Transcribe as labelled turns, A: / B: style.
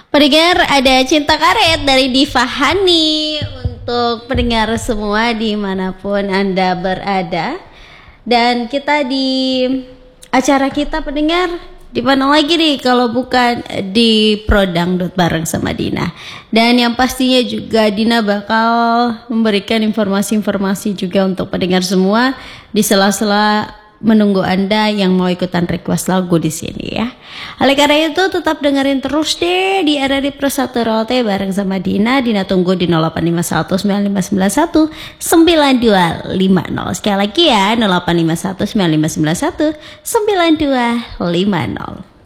A: Pendengar, ada Cinta Karet dari Diva Hani untuk pendengar semua dimanapun Anda berada. Dan kita di acara kita pendengar di mana lagi nih kalau bukan di Prodangdut bareng sama Dina. Dan yang pastinya juga Dina bakal memberikan informasi-informasi juga untuk pendengar semua di sela-sela menunggu Anda yang mau ikutan request lagu di sini ya. Oleh karena itu tetap dengerin terus deh di RRI Persatu Rote bareng sama Dina. Dina tunggu di 0851 9591 9250. Sekali lagi ya 0851 9591 9250.